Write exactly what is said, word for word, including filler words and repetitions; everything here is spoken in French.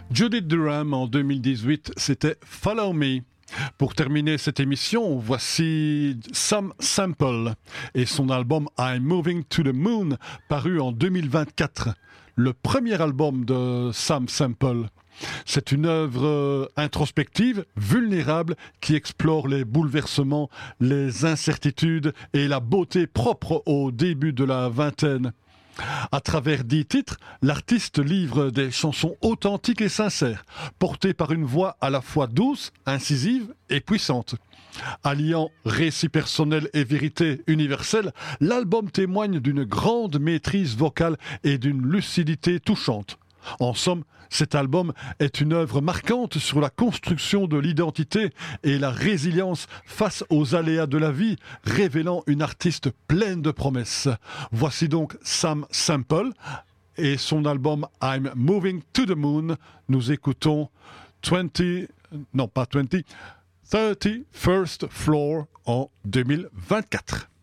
Judith Durham en deux mille dix-huit, c'était Follow Me. Pour terminer cette émission, voici Sam Sample et son album I'm Moving to the Moon, paru en deux mille vingt-quatre. Le premier album de Sam Sample. C'est une œuvre introspective, vulnérable, qui explore les bouleversements, les incertitudes et la beauté propre au début de la vingtaine. À travers dix titres, l'artiste livre des chansons authentiques et sincères, portées par une voix à la fois douce, incisive et puissante. Alliant récit personnel et vérité universelle, l'album témoigne d'une grande maîtrise vocale et d'une lucidité touchante. En somme, cet album est une œuvre marquante sur la construction de l'identité et la résilience face aux aléas de la vie, révélant une artiste pleine de promesses. Voici donc Sam Sample et son album I'm Moving to the Moon. Nous écoutons vingt, non pas vingt, thirty-first Floor en deux mille vingt-quatre.